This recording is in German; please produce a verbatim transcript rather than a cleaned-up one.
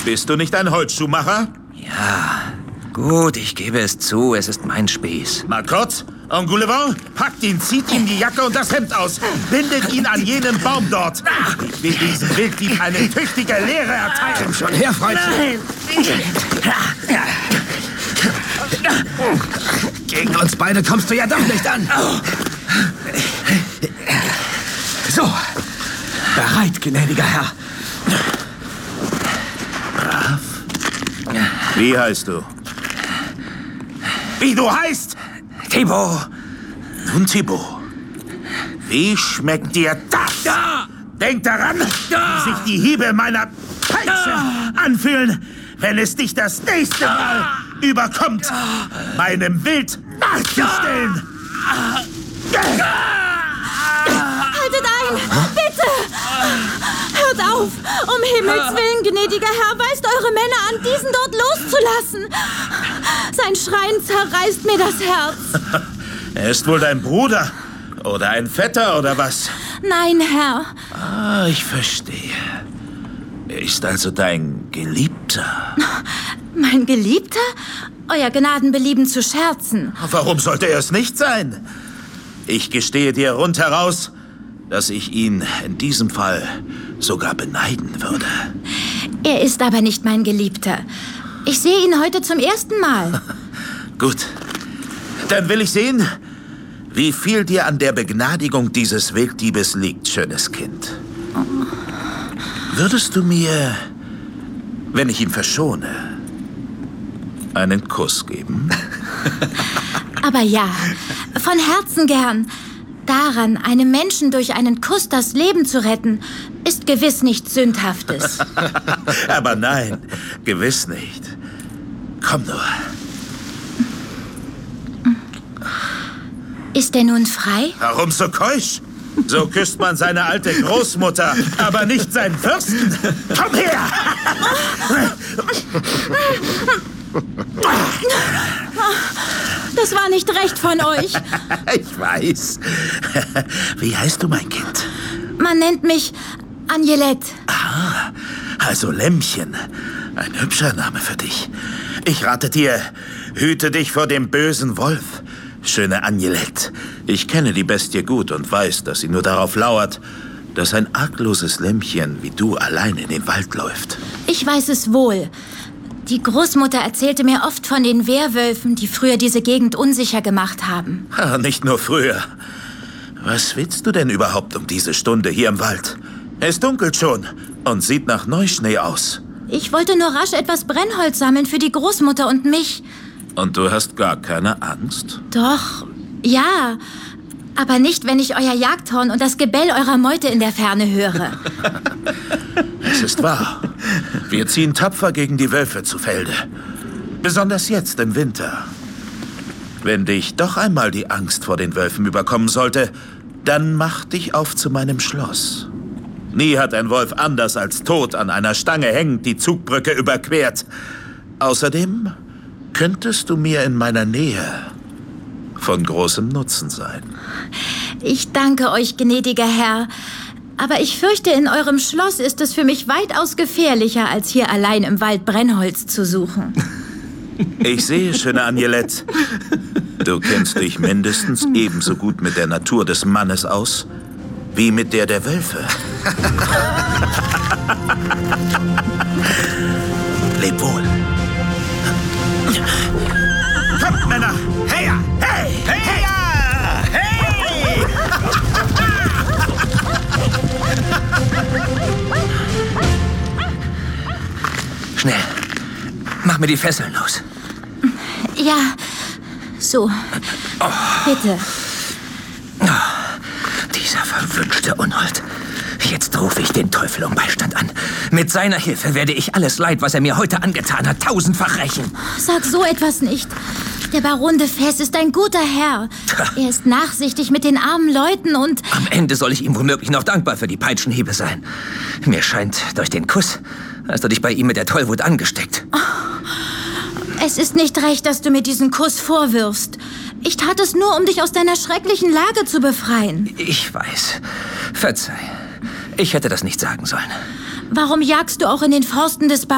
Bist du nicht ein Holzschuhmacher? Ja, gut, ich gebe es zu, es ist mein Spieß. Mal kurz. Engoulevent, packt ihn, zieht ihm die Jacke und das Hemd aus. Bindet ihn an jenen Baum dort. Ich will diesem Wilddieb eine tüchtige Lehre erteilen. Komm schon her, Freundchen. Gegen uns beide kommst du ja doch nicht an. So, bereit, gnädiger Herr. Brav. Wie heißt du? Wie du heißt? Thibaut. Nun, Thibaut. Wie schmeckt dir das? Ja. Denk daran, Ja. wie sich die Hiebe meiner Peitsche Ja. anfühlen, wenn es dich das nächste Mal überkommt, meinem Wild nachzustellen. Haltet ein! Bitte! Hört auf! Um Himmels Willen, gnädiger Herr, weist eure Männer an, diesen dort loszulassen! Sein Schreien zerreißt mir das Herz. Er ist wohl dein Bruder oder ein Vetter oder was? Nein, Herr. Ah, ich verstehe. Er ist also dein Geliebter. Mein Geliebter? Euer Gnaden belieben zu scherzen. Warum sollte er es nicht sein? Ich gestehe dir rundheraus, dass ich ihn in diesem Fall sogar beneiden würde. Er ist aber nicht mein Geliebter. Ich sehe ihn heute zum ersten Mal. Gut. Dann will ich sehen, wie viel dir an der Begnadigung dieses Wilddiebes liegt, schönes Kind. Würdest du mir, wenn ich ihn verschone, einen Kuss geben? Aber ja, von Herzen gern. Daran, einem Menschen durch einen Kuss das Leben zu retten, ist gewiss nichts Sündhaftes. Aber nein, gewiss nicht. Komm nur. Ist er nun frei? Warum so keusch? So küsst man seine alte Großmutter, aber nicht seinen Fürsten. Komm her! Das war nicht recht von euch. Ich weiß. Wie heißt du, mein Kind? Man nennt mich Agnelette. Ah, also Lämmchen. Ein hübscher Name für dich. Ich rate dir, hüte dich vor dem bösen Wolf. Schöne Agnelette, ich kenne die Bestie gut und weiß, dass sie nur darauf lauert, dass ein argloses Lämmchen wie du allein in den Wald läuft. Ich weiß es wohl. Die Großmutter erzählte mir oft von den Werwölfen, die früher diese Gegend unsicher gemacht haben. Ha, nicht nur früher. Was willst du denn überhaupt um diese Stunde hier im Wald? Es dunkelt schon und sieht nach Neuschnee aus. Ich wollte nur rasch etwas Brennholz sammeln für die Großmutter und mich. Und du hast gar keine Angst? Doch, ja. Aber nicht, wenn ich euer Jagdhorn und das Gebell eurer Meute in der Ferne höre. Es ist wahr. Wir ziehen tapfer gegen die Wölfe zu Felde. Besonders jetzt im Winter. Wenn dich doch einmal die Angst vor den Wölfen überkommen sollte, dann mach dich auf zu meinem Schloss. Nie hat ein Wolf anders als tot an einer Stange hängend die Zugbrücke überquert. Außerdem könntest du mir in meiner Nähe von großem Nutzen sein. Ich danke euch, gnädiger Herr. Aber ich fürchte, in eurem Schloss ist es für mich weitaus gefährlicher, als hier allein im Wald Brennholz zu suchen. Ich sehe, schöne Agnelette, du kennst dich mindestens ebenso gut mit der Natur des Mannes aus, wie mit der der Wölfe. Leb wohl. Kommt, Männer! Her! Hey! Hey! Hey! Schnell. Mach mir die Fesseln los. Ja, so. Bitte. Oh, dieser verwünschte Unhold. Jetzt rufe ich den Teufel um Beistand an. Mit seiner Hilfe werde ich alles Leid, was er mir heute angetan hat, tausendfach rächen. Sag so etwas nicht. Der Baron de Fes ist ein guter Herr. Er ist nachsichtig mit den armen Leuten und... Am Ende soll ich ihm womöglich noch dankbar für die Peitschenhiebe sein. Mir scheint, durch den Kuss hast du dich bei ihm mit der Tollwut angesteckt. Es ist nicht recht, dass du mir diesen Kuss vorwirfst. Ich tat es nur, um dich aus deiner schrecklichen Lage zu befreien. Ich weiß. Verzeih. Ich hätte das nicht sagen sollen. Warum jagst du auch in den Forsten des Barons?